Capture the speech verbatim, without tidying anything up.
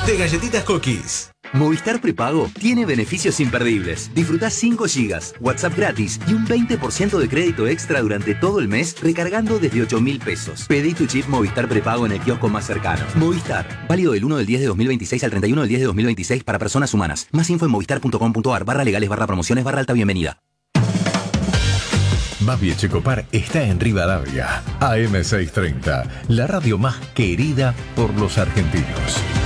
de Galletitas Cookies. Movistar Prepago tiene beneficios imperdibles. Disfrutá cinco gigas, WhatsApp gratis y un veinte por ciento de crédito extra durante todo el mes recargando desde ocho mil pesos. Pedí tu chip Movistar Prepago en el kiosco más cercano. Movistar, válido del uno del diez de dos mil veintiséis al treinta y uno del diez de dos mil veintiséis para personas humanas. Más info en movistar.com.ar barra legales barra promociones barra alta bienvenida. Babi Echecopar está en Rivadavia. A M seiscientos treinta, la radio más querida por los argentinos.